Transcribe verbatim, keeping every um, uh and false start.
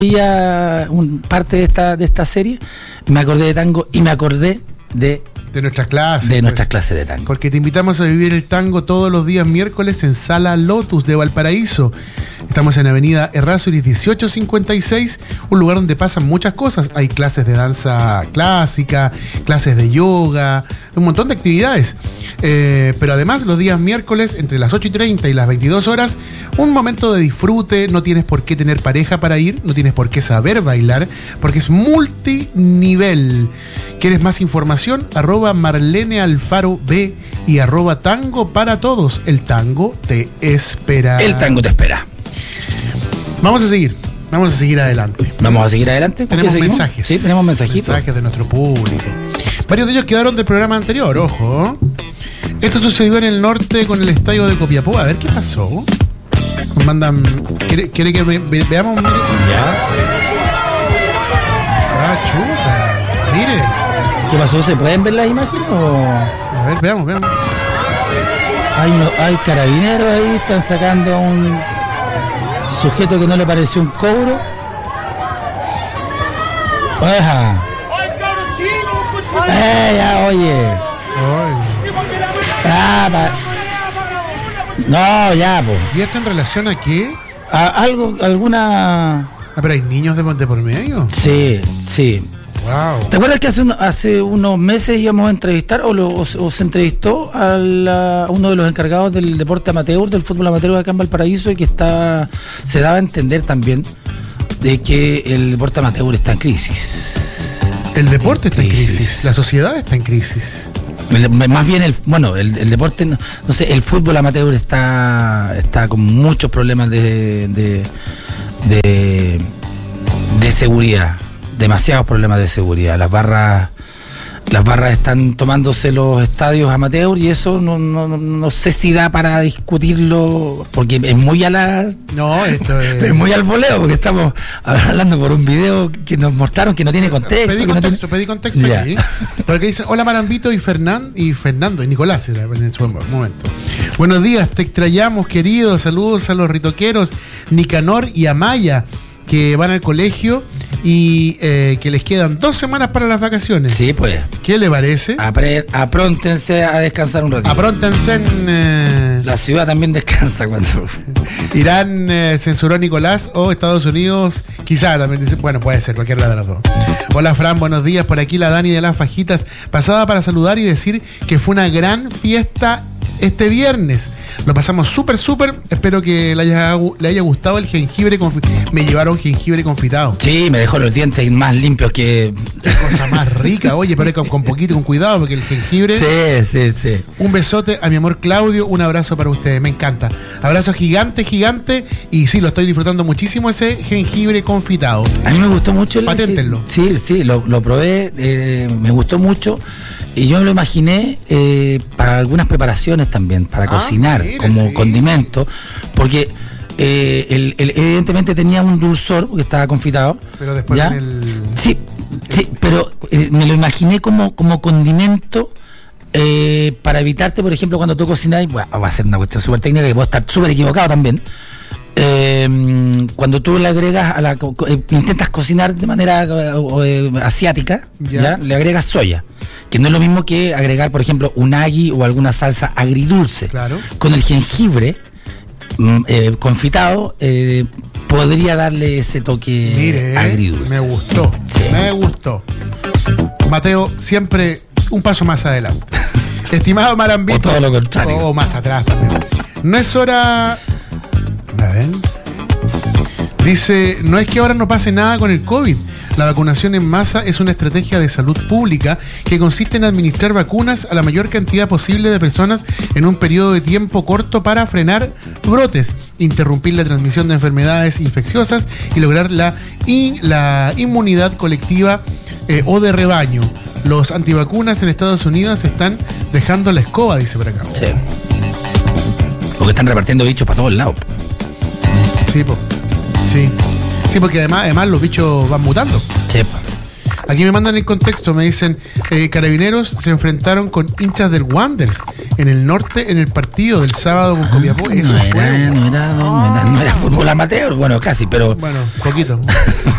veía un, parte de esta, de esta serie, me acordé de tango y me acordé de... De nuestras clases. De nuestras pues, clases de tango. Porque te invitamos a vivir el tango todos los días miércoles en Sala Lotus de Valparaíso. Estamos en Avenida Errázuriz dieciocho cincuenta y seis, un lugar donde pasan muchas cosas. Hay clases de danza clásica, clases de yoga, un montón de actividades. Eh, pero además los días miércoles entre las ocho y treinta y las veintidós horas, un momento de disfrute. No tienes por qué tener pareja para ir, no tienes por qué saber bailar, porque es multinivel. ¿Quieres más información? Arroba Marlene Alfaro B y arroba Tango para Todos. El tango te espera. El tango te espera. Vamos a seguir, vamos a seguir adelante. Vamos a seguir adelante. Tenemos mensajes. Sí, tenemos mensajitos. Mensajes de nuestro público. Varios de ellos quedaron del programa anterior, ojo. Esto sucedió en el norte con el estadio de Copiapó. A ver qué pasó. Nos mandan. ¿Quiere, quiere que ve, ve, veamos? Mire. Ya. Ah, chuta. Mire. ¿Qué pasó? ¿Se pueden ver las imágenes o...? A ver, veamos, veamos. Hay, uno, hay carabineros ahí, están sacando a un sujeto que no le pareció un cobro. ¡Oja! ¡Eh, ya, oye! Ay. Ah, pa... No, ya, pues. ¿Y esto en relación a qué? A, algo, alguna... Ah, pero hay niños de, de por medio. Sí, sí. Wow. ¿Te acuerdas que hace, un, hace unos meses íbamos a entrevistar o, lo, o, o se entrevistó a, la, a uno de los encargados del deporte amateur, del fútbol amateur acá en Valparaíso, y que está, se daba a entender también de que el deporte amateur está en crisis? El deporte está crisis. en crisis, la sociedad está en crisis. El, más bien el bueno el, el deporte no, no sé, el fútbol amateur está está con muchos problemas de de, de, de seguridad, demasiados problemas de seguridad. Las barras las barras están tomándose los estadios amateur y eso no, no, no sé si da para discutirlo, porque es muy a la no esto es, es muy al voleo, porque estamos hablando por un video que nos mostraron que no tiene contexto. Pedí que contexto, no tiene... pedí contexto yeah. Aquí. Porque dicen, hola Marambito y Fernando y Fernando y Nicolás era en su momento. Buenos días, te extrañamos, querido. Saludos a los ritoqueros Nicanor y Amaya, que van al colegio y eh, que les quedan dos semanas para las vacaciones. Sí, pues. ¿Qué le parece? Apre- apróntense a descansar un ratito. Apróntense en... Eh... La ciudad también descansa cuando... Irán eh, censuró a Nicolás o Estados Unidos, quizá también dice, bueno, puede ser, cualquiera de las dos. Hola Fran, buenos días, por aquí la Dani de las Fajitas. Pasaba para saludar y decir que fue una gran fiesta este viernes. Lo pasamos súper, súper. Espero que le haya, le haya gustado el jengibre confitado. Me llevaron jengibre confitado. Sí, me dejó los dientes más limpios que... Qué cosa más rica. Oye, pero con, con poquito, con cuidado, porque el jengibre... Sí, sí, sí. Un besote a mi amor Claudio. Un abrazo para ustedes. Me encanta. Abrazo gigante, gigante. Y sí, lo estoy disfrutando muchísimo ese jengibre confitado. A mí me gustó mucho. El, Paténtenlo. Sí, sí, lo, lo probé. Eh, me gustó mucho. Y yo me lo imaginé eh, para algunas preparaciones también, para ah, cocinar, mire, como sí. condimento, porque eh, el, el, evidentemente tenía un dulzor, porque estaba confitado. Pero después ¿ya? En el... Sí, sí, pero eh, me lo imaginé como, como condimento eh, para evitarte, por ejemplo, cuando tú cocinas, bueno, va a ser una cuestión súper técnica, que puedo estar súper equivocado también. Eh, cuando tú le agregas a la eh, intentas cocinar de manera eh, asiática, ¿ya? ¿ya? Le agregas soya, que no es lo mismo que agregar, por ejemplo, unagi o alguna salsa agridulce. Claro. Con el jengibre eh, confitado eh, podría darle ese toque Mire, agridulce. Me gustó, sí. me gustó. Mateo, siempre un paso más adelante. Estimado Marambito. O todo lo contrario. O más atrás también. No es hora... A ver. Dice, no es que ahora no pase nada con el COVID. La vacunación en masa es una estrategia de salud pública que consiste en administrar vacunas a la mayor cantidad posible de personas en un periodo de tiempo corto para frenar brotes, interrumpir la transmisión de enfermedades infecciosas y lograr la, in, la inmunidad colectiva eh, o de rebaño. Los antivacunas en Estados Unidos están dejando la escoba, dice por acá. Sí. Porque están repartiendo bichos para todos lados. Sí, po. sí. Sí, porque además, además los bichos van mutando. Sí. Aquí me mandan el contexto, me dicen, eh, Carabineros se enfrentaron con hinchas del Wanderers en el norte en el partido del sábado con Copiapó. Ah, Eso no, fue. era, no, era, no, era, no era fútbol amateur, bueno, casi, pero... Bueno, poquito.